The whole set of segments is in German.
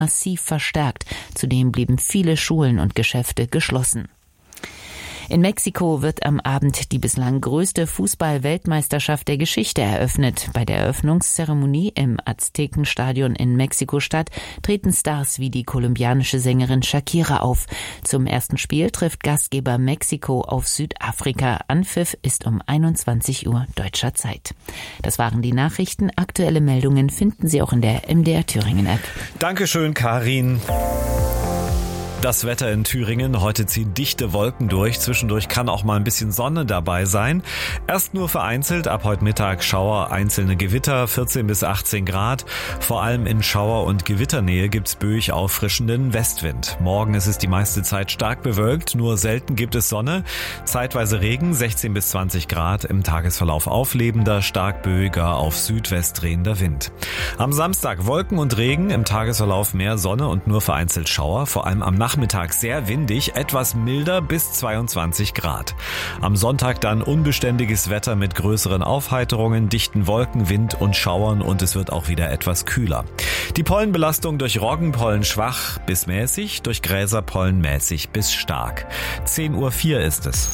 massiv verstärkt. Zudem blieben viele Schulen und Geschäfte geschlossen. In Mexiko wird am Abend die bislang größte Fußball-Weltmeisterschaft der Geschichte eröffnet. Bei der Eröffnungszeremonie im Aztekenstadion in Mexiko-Stadt treten Stars wie die kolumbianische Sängerin Shakira auf. Zum ersten Spiel trifft Gastgeber Mexiko auf Südafrika. Anpfiff ist um 21 Uhr deutscher Zeit. Das waren die Nachrichten. Aktuelle Meldungen finden Sie auch in der MDR Thüringen-App. Dankeschön, Karin. Das Wetter in Thüringen. Heute ziehen dichte Wolken durch. Zwischendurch kann auch mal ein bisschen Sonne dabei sein. Erst nur vereinzelt. Ab heute Mittag Schauer, einzelne Gewitter, 14 bis 18 Grad. Vor allem in Schauer- und Gewitternähe gibt's böig auffrischenden Westwind. Morgen ist es die meiste Zeit stark bewölkt. Nur selten gibt es Sonne. Zeitweise Regen, 16 bis 20 Grad. Im Tagesverlauf auflebender, stark böiger, auf Südwest drehender Wind. Am Samstag Wolken und Regen. Im Tagesverlauf mehr Sonne und nur vereinzelt Schauer. Vor allem am Nachmittag sehr windig, etwas milder bis 22 Grad. Am Sonntag dann unbeständiges Wetter mit größeren Aufheiterungen, dichten Wolken, Wind und Schauern und es wird auch wieder etwas kühler. Die Pollenbelastung durch Roggenpollen schwach bis mäßig, durch Gräserpollen mäßig bis stark. 10:04 Uhr ist es.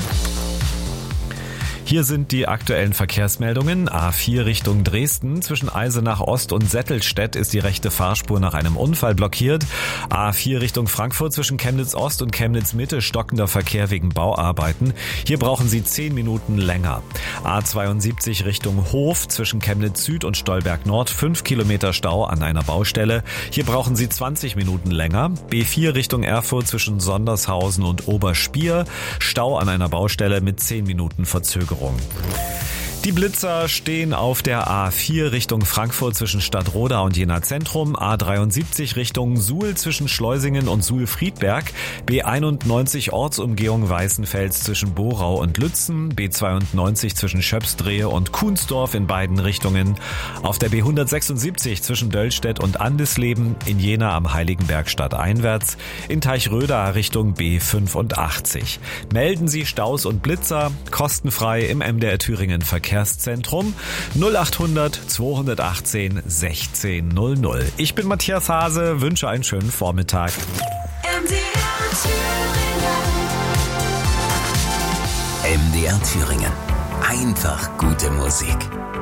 Hier sind die aktuellen Verkehrsmeldungen. A4 Richtung Dresden. Zwischen Eisenach Ost und Settelstedt ist die rechte Fahrspur nach einem Unfall blockiert. A4 Richtung Frankfurt zwischen Chemnitz Ost und Chemnitz Mitte stockender Verkehr wegen Bauarbeiten. Hier brauchen Sie 10 Minuten länger. A72 Richtung Hof zwischen Chemnitz Süd und Stolberg Nord 5 Kilometer Stau an einer Baustelle. Hier brauchen Sie 20 Minuten länger. B4 Richtung Erfurt zwischen Sondershausen und Oberspier. Stau an einer Baustelle mit 10 Minuten Verzögerung. Die Blitzer stehen auf der A4 Richtung Frankfurt zwischen Stadtroda und Jena Zentrum, A73 Richtung Suhl zwischen Schleusingen und Suhl-Friedberg, B91 Ortsumgehung Weißenfels zwischen Borau und Lützen, B92 zwischen Schöpsdrehe und Kuhnsdorf in beiden Richtungen, auf der B176 zwischen Döllstedt und Andesleben, in Jena am Heiligenberg stadteinwärts, in Teichröda Richtung B85. Melden Sie Staus und Blitzer kostenfrei im MDR Thüringen Verkehrszentrum 0800 218 1600. Ich bin Matthias Hase, wünsche einen schönen Vormittag. MDR Thüringen. Einfach gute Musik.